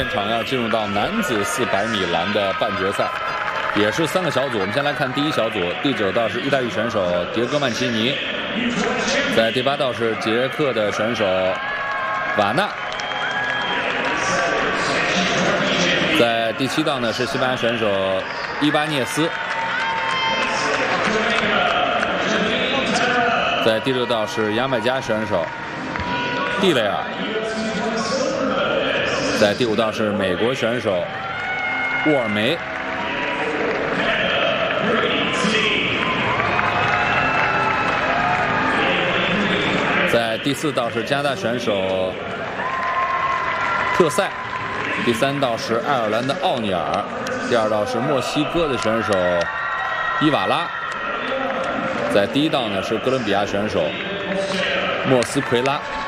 现场要进入到男子400米栏的半决赛，也是3个小组。我们先来看第一小组，第9道是意大利选手迭戈曼奇尼，在第8道是捷克的选手瓦纳，在第7道呢是西班牙选手伊巴涅斯，在第6道是牙买加选手蒂雷尔。 在第5道是美国选手沃尔梅，在第4道是加拿大选手特塞，第3道是爱尔兰的奥尼尔，第2道是墨西哥的选手伊瓦拉，在第1道呢是哥伦比亚选手莫斯奎拉。